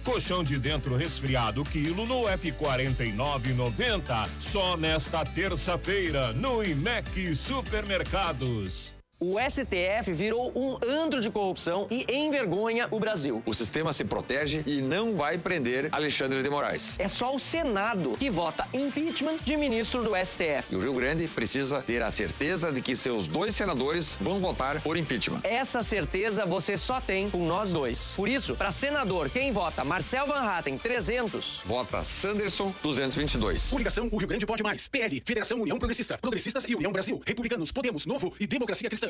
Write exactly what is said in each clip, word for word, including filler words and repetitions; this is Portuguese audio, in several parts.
Colchão de dentro resfriado quilo no app quarenta e nove e noventa. Só nesta terça-feira no I M E C Supermercados. O S T F virou um antro de corrupção e envergonha o Brasil. O sistema se protege e não vai prender Alexandre de Moraes. É só o Senado que vota impeachment de ministro do S T F. E o Rio Grande precisa ter a certeza de que seus dois senadores vão votar por impeachment. Essa certeza você só tem com nós dois. Por isso, para senador, quem vota Marcel Van Hatten, trezentos. Vota Sanderson, duzentos e vinte e dois. Coligação O Rio Grande Pode Mais. P L, Federação União Progressista. Progressistas e União Brasil. Republicanos, Podemos, Novo e Democracia Cristã.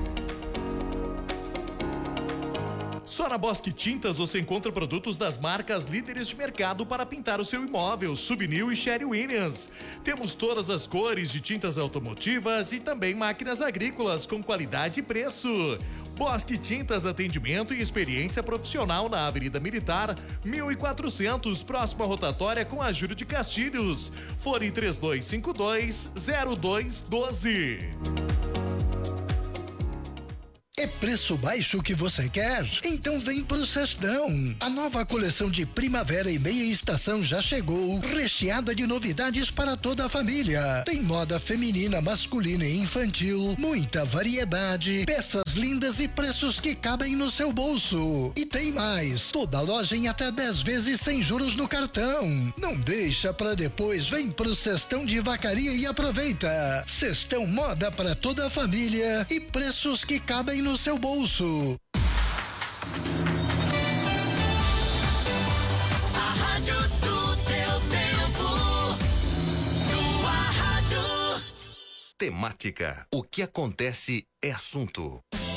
Só na Bosque Tintas você encontra produtos das marcas líderes de mercado para pintar o seu imóvel, Souvenir e Sherry Williams. Temos todas as cores de tintas automotivas e também máquinas agrícolas com qualidade e preço. Bosque Tintas, atendimento e experiência profissional na Avenida Militar, mil e quatrocentos, próxima rotatória com a Júlio de Castilhos. Fone três dois cinco dois, zero dois um dois. É preço baixo que você quer? Então vem pro Sestão. A nova coleção de primavera e meia estação já chegou, recheada de novidades para toda a família. Tem moda feminina, masculina e infantil, muita variedade, peças lindas e preços que cabem no seu bolso. E tem mais, toda loja em até dez vezes sem juros no cartão. Não deixa pra depois, vem pro Sestão de Vacaria e aproveita. Sestão moda para toda a família e preços que cabem no seu bolso. A rádio do teu tempo. Tua rádio. Temática. O que acontece é assunto.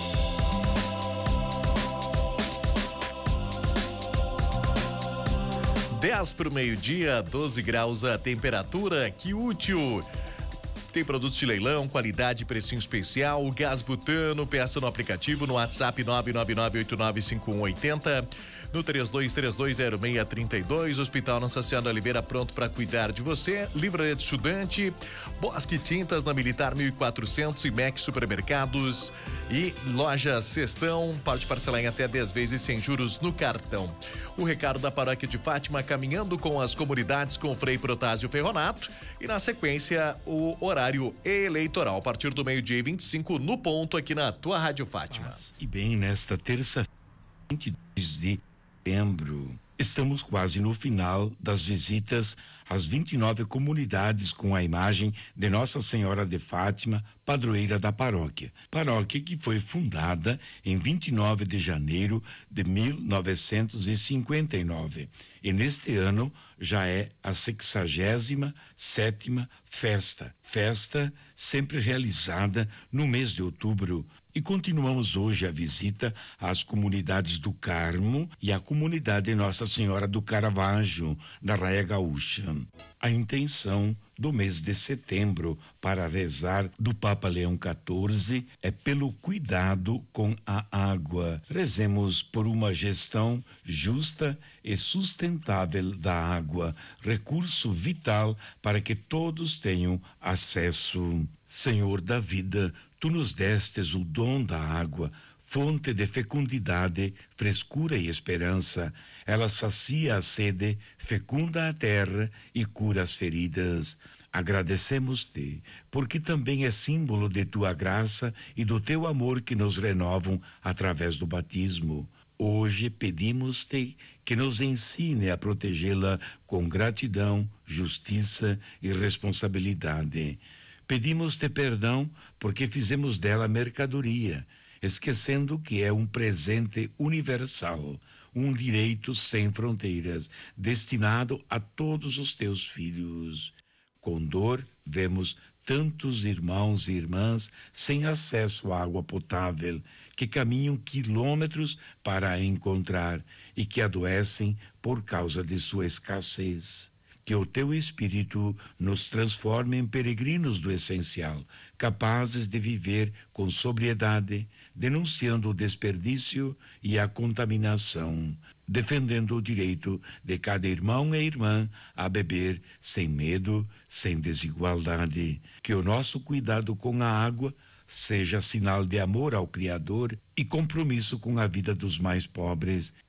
dez para o meio-dia, doze graus a temperatura, que útil. Tem produtos de leilão, qualidade e precinho especial, gás butano, peça no aplicativo, no WhatsApp nove nove nove oito nove cinco um oito zero, no três dois três dois zero seis três dois, Hospital Nossa Senhora Oliveira pronto para cuidar de você, Livraria de Estudante, Bosque Tintas na Militar mil e quatrocentos, I M E C Supermercados e Loja Sestão, pode parcelar em até dez vezes sem juros no cartão. O recado da Paróquia de Fátima caminhando com as comunidades com Frei Protásio Ferronato e na sequência o horário eleitoral a partir do meio-dia e vinte e cinco no ponto aqui na tua Rádio Fátima. Paz e bem, nesta terça-feira, vinte e dois de setembro, estamos quase no final das visitas às vinte e nove comunidades com a imagem de Nossa Senhora de Fátima, padroeira da paróquia. Paróquia que foi fundada em vinte e nove de janeiro de mil novecentos e cinquenta e nove. E neste ano já é a sexagésima sétima festa. Festa sempre realizada no mês de outubro. E continuamos hoje a visita às comunidades do Carmo e à comunidade Nossa Senhora do Caravaggio, na Raia Gaúcha. A intenção do mês de setembro para rezar do Papa Leão quatorze é pelo cuidado com a água. Rezemos por uma gestão justa e sustentável da água, recurso vital para que todos tenham acesso. Senhor da vida, tu nos destes o dom da água, fonte de fecundidade, frescura e esperança. Ela sacia a sede, fecunda a terra e cura as feridas. Agradecemos-te, porque também é símbolo de tua graça e do teu amor que nos renovam através do batismo. Hoje pedimos-te que nos ensine a protegê-la com gratidão, justiça e responsabilidade. Pedimos-te perdão porque fizemos dela mercadoria, esquecendo que é um presente universal, um direito sem fronteiras, destinado a todos os teus filhos. Com dor, vemos tantos irmãos e irmãs sem acesso à água potável, que caminham quilômetros para a encontrar e que adoecem por causa de sua escassez. Que o teu Espírito nos transforme em peregrinos do essencial, capazes de viver com sobriedade, denunciando o desperdício e a contaminação, defendendo o direito de cada irmão e irmã a beber sem medo, sem desigualdade. Que o nosso cuidado com a água seja sinal de amor ao Criador e compromisso com a vida dos mais pobres.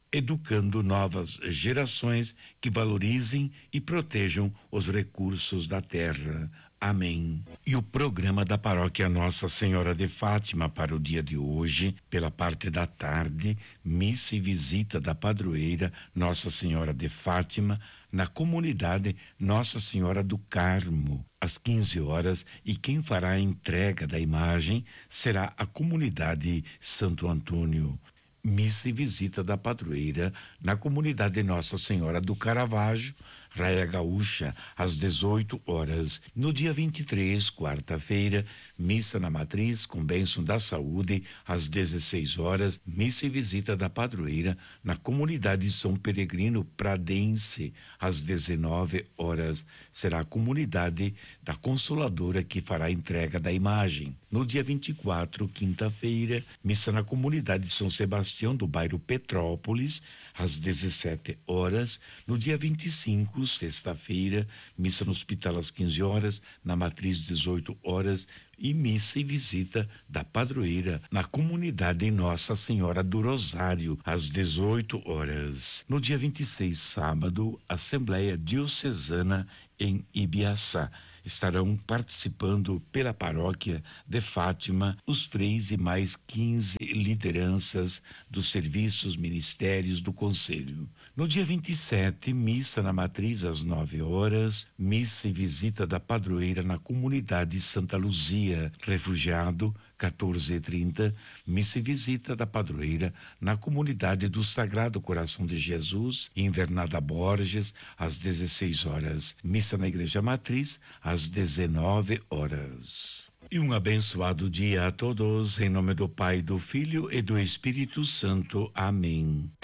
educando novas gerações que valorizem e protejam os recursos da terra. Amém. E o programa da paróquia Nossa Senhora de Fátima para o dia de hoje, pela parte da tarde, missa e visita da padroeira Nossa Senhora de Fátima na comunidade Nossa Senhora do Carmo, às quinze horas, e quem fará a entrega da imagem será a comunidade Santo Antônio. Missa e visita da padroeira na comunidade Nossa Senhora do Caravaggio, Raia Gaúcha, às dezoito horas. No dia vinte e três, quarta-feira, missa na matriz com bênção da saúde, às dezesseis horas, missa e visita da padroeira na comunidade São Peregrino Pradense, às dezenove horas. Será a comunidade da Consoladora que fará a entrega da imagem. No dia vinte e quatro, quinta-feira, missa na comunidade São Sebastião do bairro Petrópolis, às dezessete horas. No dia vinte e cinco, sexta-feira, missa no hospital às quinze horas, na matriz dezoito horas, e missa e visita da padroeira na comunidade Nossa Senhora do Rosário, às dezoito horas. No dia vinte e seis, sábado, Assembleia Diocesana em Ibiaçá. Estarão participando pela paróquia de Fátima os freis e mais quinze lideranças dos serviços ministérios do concelho. No dia vinte e sete, missa na matriz às nove horas, missa e visita da padroeira na comunidade Santa Luzia, refugiado, quatorze e trinta, missa e visita da padroeira na comunidade do Sagrado Coração de Jesus, Invernada Borges, às dezesseis horas. Missa na Igreja Matriz, às dezenove horas. E um abençoado dia a todos, em nome do Pai, do Filho e do Espírito Santo. Amém.